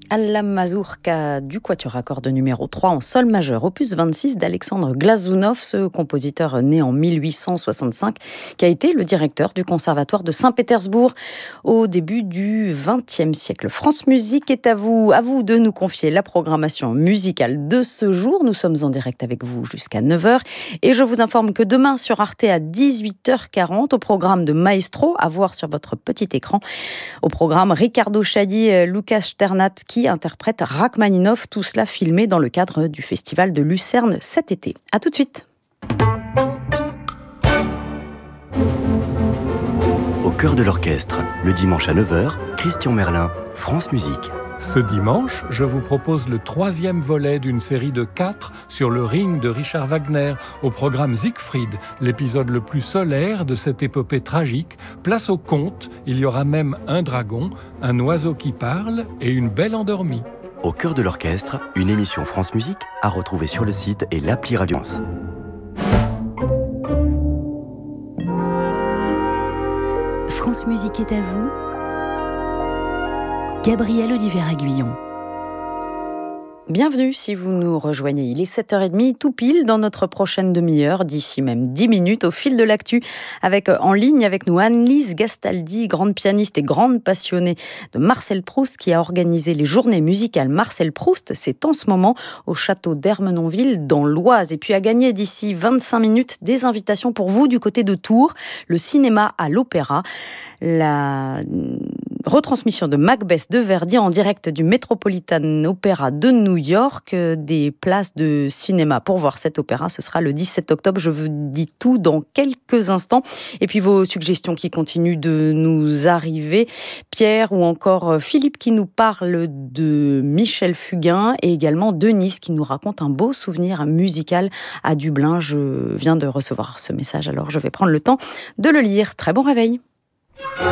Alla Mazurka du quatuor à cordes numéro 3 en sol majeur, opus 26 d'Alexandre Glazunov, ce compositeur né en 1865, qui a été le directeur du conservatoire de Saint-Pétersbourg au début du XXe siècle. France Musique est à vous de nous confier la programmation musicale de ce jour. Nous sommes en direct avec vous jusqu'à 9h et je vous informe que demain sur Arte à 18h40 au programme de Maestro, à voir sur votre petit écran. Au programme, Ricardo Chailly, Lucas Sternat qui interprète Rachmaninov, tout cela filmé dans le cadre du festival de Lucerne cet été. A tout de suite. Au cœur de l'orchestre, le dimanche à 9h, Christian Merlin, France Musique. Ce dimanche, je vous propose le 3e volet d'une série de 4 sur le Ring de Richard Wagner, au programme Siegfried, l'épisode le plus solaire de cette épopée tragique. Place au conte, il y aura même un dragon, un oiseau qui parle et une belle endormie. Au cœur de l'orchestre, une émission France Musique à retrouver sur le site et l'appli Radiance. France Musique est à vous. Gabrielle Olivier-Aguillon. Bienvenue si vous nous rejoignez. Il est 7h30 tout pile dans notre prochaine demi-heure, d'ici même 10 minutes au fil de l'actu, avec en ligne avec nous Anne-Lise Gastaldi, grande pianiste et grande passionnée de Marcel Proust, qui a organisé les journées musicales Marcel Proust. C'est en ce moment au château d'Ermenonville dans l'Oise. Et puis à gagner d'ici 25 minutes des invitations pour vous du côté de Tours, le cinéma à l'Opéra, la retransmission de Macbeth de Verdi en direct du Metropolitan Opera de New York, des places de cinéma pour voir cet opéra. Ce sera le 17 octobre. Je vous dis tout dans quelques instants. Et puis vos suggestions qui continuent de nous arriver. Pierre ou encore Philippe qui nous parle de Michel Fugain et également Denise qui nous raconte un beau souvenir musical à Dublin. Je viens de recevoir ce message, alors je vais prendre le temps de le lire. Très bon réveil.